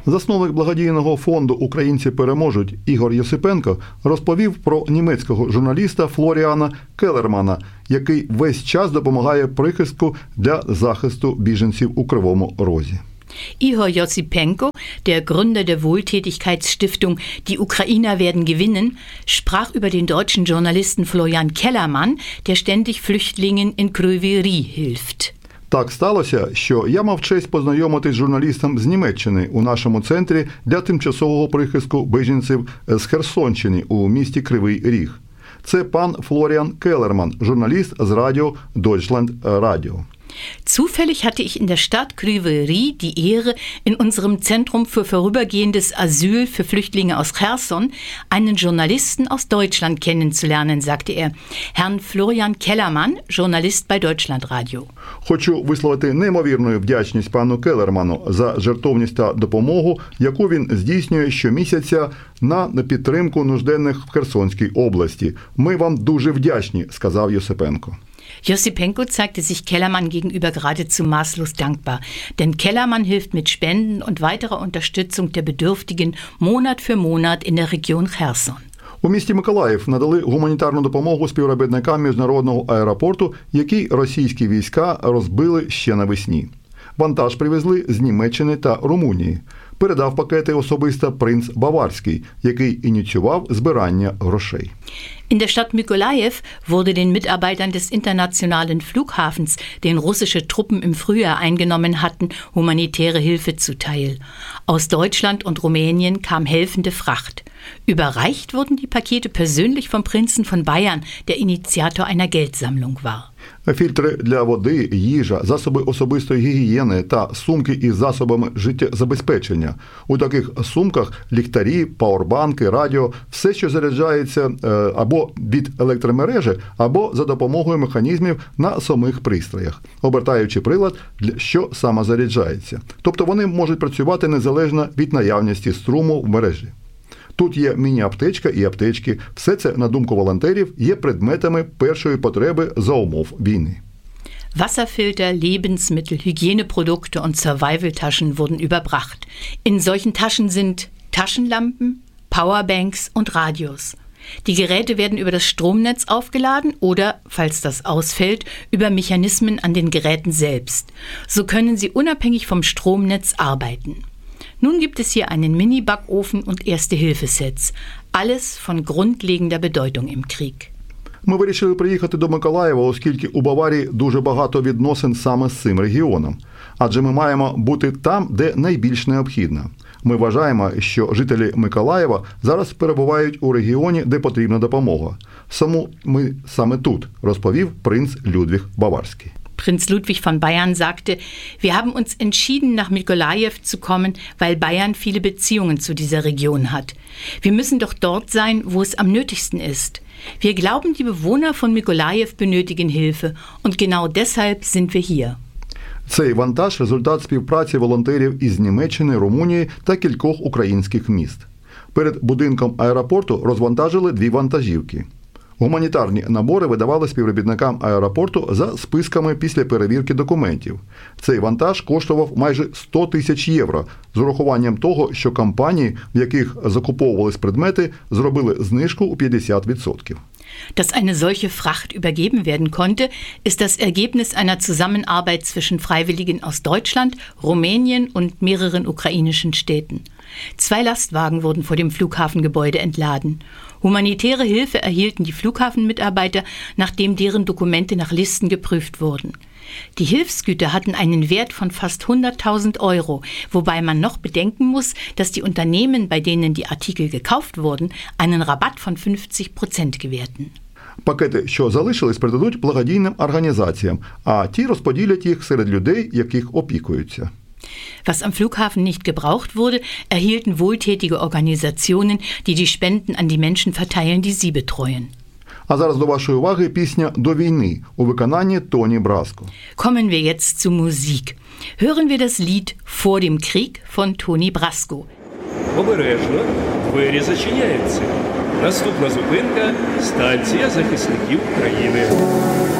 Засновник благодійного фонду «Українці переможуть» Ігор Йосипенко розповів про німецького журналіста Флоріана Келлермана, який весь час допомагає прихистку для захисту біженців у Кривому Розі. Igor Josipenko, der Gründer der Wohltätigkeitsstiftung Die Ukrainer werden gewinnen, sprach über den deutschen Journalisten Florian Kellermann, der ständig Flüchtlingen in Kryvyi Rih hilft. Так сталося, що я мав честь познайомитись з журналістом з Німеччини у нашому центрі для тимчасового прихистку біженців з Херсонщини у місті Кривий Ріг. Це пан Флоріан Келлерман, журналіст з радіо Deutschland Radio. Zufällig hatte ich in der Stadt Kryvyi Rih die Ehre, in unserem Zentrum für vorübergehendes Asyl für Flüchtlinge aus Cherson einen Journalisten aus Deutschland kennenzulernen, sagte er. Herrn Florian Kellermann, Journalist bei Deutschland Radio. Хочу висловити неймовірну вдячність пану Келлерману за жертовність та допомогу, яку він здійснює щомісяця на підтримку нужденних в Херсонській області. Ми вам дуже вдячні, сказав Йосипенко. Josipenko zeigte sich Kellermann gegenüber geradezu maßlos dankbar, denn Kellermann hilft mit Spenden und weiterer Unterstützung der Bedürftigen Monat für Monat in der Region Cherson. У місті Миколаїв надали гуманітарну допомогу співробітникам міжнародного аеропорту, який російські війська розбили ще навесні. Вантаж привезли з Німеччини та Румунії. Передав пакети особисто принц Баварський, який ініціював збирання грошей. In der Stadt Mykolajiw wurde den Mitarbeitern des internationalen Flughafens, den russische Truppen im Frühjahr eingenommen hatten, humanitäre Hilfe zuteil. Aus Deutschland und Rumänien kam helfende Fracht. Überreicht wurden die Pakete persönlich vom Prinzen von Bayern, der Initiator einer Geldsammlung war. Фільтри для води, їжа, засоби особистої гігієни та сумки із засобами життєзабезпечення. У таких сумках ліхтарі, пауербанки, радіо – все, що заряджається або від електромережі, або за допомогою механізмів на самих пристроях, обертаючи прилад, що самозаряджається. Тобто вони можуть працювати незалежно від наявності струму в мережі. Тут є міні-аптечка і аптечки. Все це, на думку волонтерів, є предметами першої потреби за умов війни. Wasserfilter, Lebensmittel, Hygieneprodukte und Survival-Taschen wurden überbracht. In solchen Taschen sind Taschenlampen, Powerbanks und Radios. Die Geräte werden über das Stromnetz aufgeladen oder, falls das ausfällt, über Mechanismen an den Geräten selbst. So können sie unabhängig vom Stromnetz arbeiten. Nun gibt es hier einen Mini-Backofen und Erste-Hilfe-Sets. Alles von grundlegender Bedeutung im Krieg. Ми вирішили приїхати до Миколаєва, оскільки у Баварії дуже багато відносин саме з цим регіоном. Адже ми маємо бути там, де найбільш необхідно. Ми вважаємо, що жителі Миколаєва зараз перебувають у регіоні, де потрібна допомога. Ми саме тут, розповів принц Людвіг Баварський. Prinz Ludwig von Bayern sagte, wir haben uns entschieden, nach Mykolajiw zu kommen, weil Bayern viele Beziehungen zu dieser Region hat. Wir müssen doch dort sein, wo es am nötigsten ist. Wir glauben, die Bewohner von Mykolajiw benötigen Hilfe und genau deshalb sind wir hier. Цей вантаж – результат співпраці волонтерів із Німеччини, Румунії та кількох українських міст. Перед будинком аеропорту розвантажили 2 вантажівки. Гуманітарні набори видавали співробітникам аеропорту за списками після перевірки документів. Цей вантаж коштував майже 100 тисяч євро, з урахуванням того, що компанії, в яких закуповувались предмети, зробили знижку у 50%. Dass eine solche Fracht übergeben werden konnte, ist das Ergebnis einer Zusammenarbeit zwischen Freiwilligen aus Deutschland, Rumänien und mehreren ukrainischen Städten. 2 Lastwagen wurden vor dem Flughafengebäude entladen. Humanitäre Hilfe erhielten die Flughafenmitarbeiter, nachdem deren Dokumente nach Listen geprüft wurden. Die Hilfsgüter hatten einen Wert von fast 100.000 Euro, wobei man noch bedenken muss, dass die Unternehmen, bei denen die Artikel gekauft wurden, einen Rabatt von 50% gewährten. Пакети, що залишились, передадуть благодійним організаціям, а ті розподілять їх серед людей, яких опікуються. Was am Flughafen nicht gebraucht wurde, erhielten wohltätige Organisationen, die die Spenden an die Menschen verteilen, die sie betreuen. А зараз до вашої уваги пісня «До війни» у виконанні Тоні Браско. Kommen wir jetzt zu Musik. Hören wir das Lied «Vor dem Krieg» von Tony Brasco. Обережно, двері зачиняються. Наступна зупинка – станція захисників України.